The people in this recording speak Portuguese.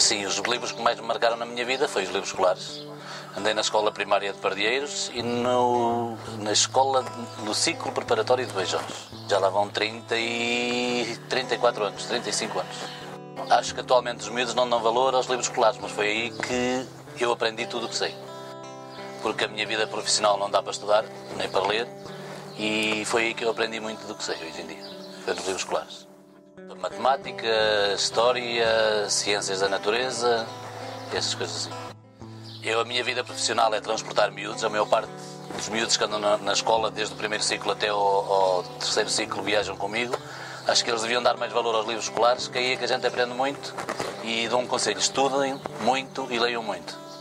Assim, os livros que mais me marcaram na minha vida foi os livros escolares. Andei na escola primária de Pardieiros e na escola do ciclo preparatório de Beijós. Já lá vão 34 anos, 35 anos. Acho que atualmente os miúdos não dão valor aos livros escolares, mas foi aí que eu aprendi tudo o que sei. Porque a minha vida profissional não dá para estudar, nem para ler, e foi aí que eu aprendi muito do que sei hoje em dia. Foi nos livros escolares. Matemática, História, Ciências da Natureza, essas coisas assim. A minha vida profissional é transportar miúdos. A maior parte dos miúdos que andam na escola, desde o primeiro ciclo até ao terceiro ciclo, viajam comigo. Acho que eles deviam dar mais valor aos livros escolares, que aí é que a gente aprende muito. E dou um conselho: estudem muito e leiam muito.